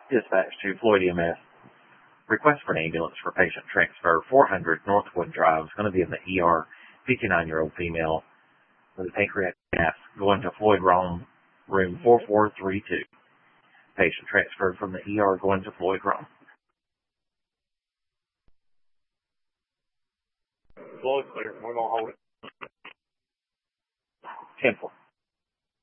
Dispatch to Floyd EMS. Request for an ambulance for patient transfer 400 Northwood Drive. It's going to be in the ER. 59-year-old female with a pancreatic mass going to Floyd Rome, room 4432. Patient transferred from the ER going to Floyd Rome. Floyd clear. We're going to hold it. 10-4.